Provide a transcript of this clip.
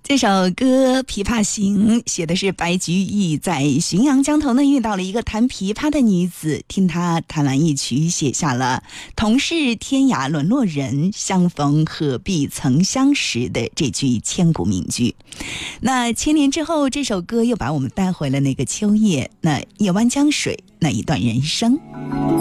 这首歌《琵琶行》写的是白居易在浔阳江头呢遇到了一个弹琵琶的女子，听她弹完一曲，写下了同是天涯沦落人，相逢何必曾相识的这句千古名句。那千年之后，这首歌又把我们带回了那个秋夜，那夜湾江水，那一段人生。